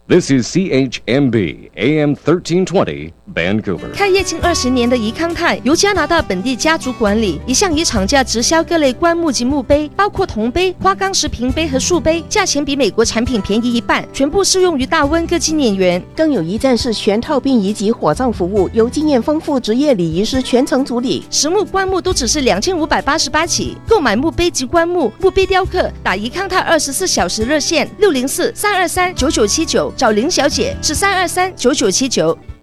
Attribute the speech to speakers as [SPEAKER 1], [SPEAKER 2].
[SPEAKER 1] This is CHMB AM 1320 Vancouver。
[SPEAKER 2] 开业近20年的怡康泰由加拿大本地家族管理，一向以厂价直销各类棺木及墓碑，包括铜杯、花岗石瓶杯和树碑，价钱比美国产品便宜一半，全部适用于大温各纪念园。
[SPEAKER 3] 更有一站式全套殡仪及火葬服务，由经验丰富职业礼仪师全程处理。
[SPEAKER 2] 实木棺木都只是2588起，购买墓碑及棺木、墓碑雕刻，打怡康泰24小时热线604-323-9979，找林小姐是323-9979。